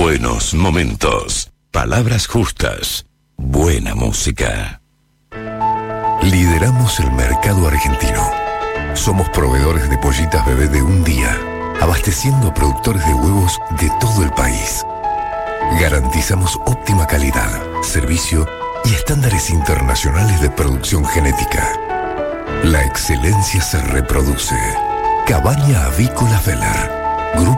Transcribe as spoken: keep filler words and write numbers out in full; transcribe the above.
buenos momentos, palabras justas, buena música. Lideramos el mercado argentino. Somos proveedores de pollitas bebé de un día, abasteciendo a productores de huevos de todo el país. Garantizamos óptima calidad, servicio y estándares internacionales de producción genética. La excelencia se reproduce. Cabaña Avícola Feller. Grupo